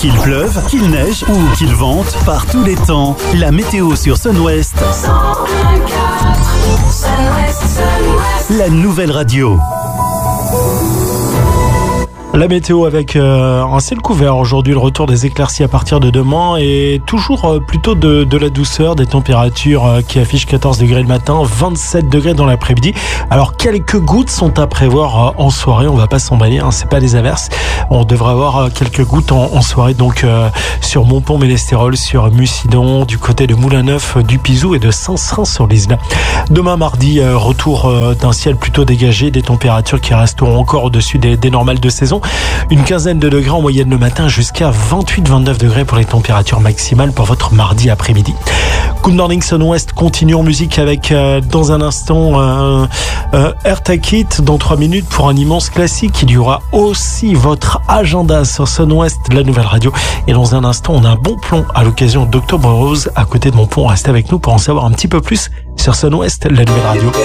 Qu'il pleuve, qu'il neige ou qu'il vente, par tous les temps, la météo sur Sun-Ouest. La nouvelle radio. La météo avec un ciel couvert aujourd'hui, le retour des éclaircies à partir de demain et toujours plutôt de la douceur, des températures qui affichent 14 degrés le matin, 27 degrés dans l'après-midi. Alors quelques gouttes sont à prévoir en soirée, on va pas s'emballer, c'est pas des averses. On devrait avoir quelques gouttes en soirée donc sur Montpont-Ménestérol, sur Mucidon, du côté de Moulin-Neuf, du Pizou et de Saint-Saëns-sur-Lisle. Demain mardi, retour d'un ciel plutôt dégagé, des températures qui resteront encore au-dessus des normales de saison. Une quinzaine de degrés en moyenne le matin jusqu'à 28-29 degrés pour les températures maximales pour votre mardi après-midi. Good Morning Sun-Ouest continue en musique avec dans un instant Air Takit dans 3 minutes pour un immense classique. Il y aura aussi votre agenda sur Sun-Ouest, la nouvelle radio. Et dans un instant, on a un bon plan à l'occasion d'Octobre Rose à côté de mon pont. Restez avec nous pour en savoir un petit peu plus sur Sun-Ouest, la nouvelle radio.